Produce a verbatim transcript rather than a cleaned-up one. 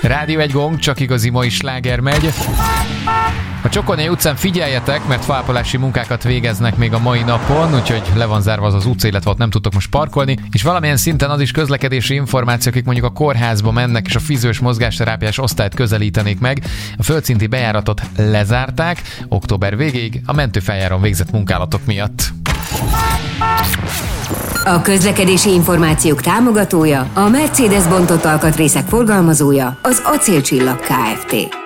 Rádió egy gong, csak igazi mai sláger megy. A Csokonai utcán figyeljetek, mert faápolási munkákat végeznek még a mai napon, úgyhogy le van zárva az az utca, illetve ott nem tudtok most parkolni. És valamilyen szinten az is közlekedési információ, akik mondjuk a kórházba mennek és a fizős mozgásterápiás osztályt közelítenék meg. A földszinti bejáratot lezárták október végéig a mentőfeljáron végzett munkálatok miatt. A közlekedési információk támogatója, a Mercedes bontott alkatrészek forgalmazója, az Acélcsillag Kft.